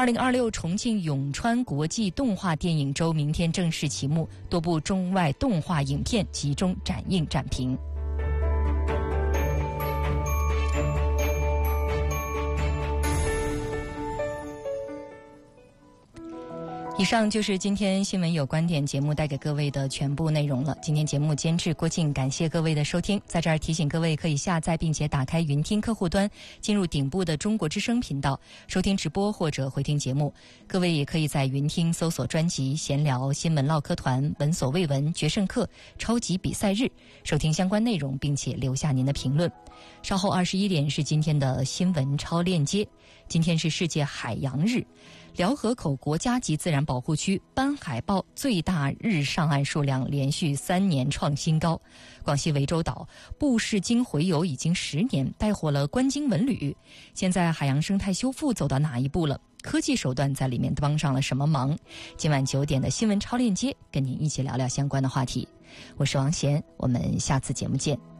2026重庆永川国际动画电影周明天正式启幕，多部中外动画影片集中展映展评。以上就是今天新闻有观点节目带给各位的全部内容了。今天节目监制郭靖，感谢各位的收听。在这儿提醒各位可以下载并且打开云听客户端，进入顶部的中国之声频道收听直播或者回听节目。各位也可以在云听搜索专辑闲聊、新闻唠嗑团、闻所未闻、决胜课、超级比赛日，收听相关内容并且留下您的评论。稍后21点是今天的新闻超链接。今天是世界海洋日，辽河口国家级自然保护区斑海豹最大日上岸数量连续3年创新高。广西涠洲岛布氏鲸洄游已经10年，带火了观鲸文旅。现在海洋生态修复走到哪一步了？科技手段在里面帮上了什么忙？今晚9点的新闻超链接跟您一起聊聊相关的话题。我是王贤，我们下次节目见。